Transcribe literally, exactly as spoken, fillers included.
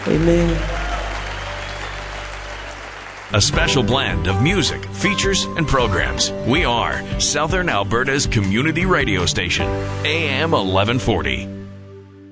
Amen. A special blend of music, features, and programs. We are Southern Alberta's community radio station, A M eleven forty.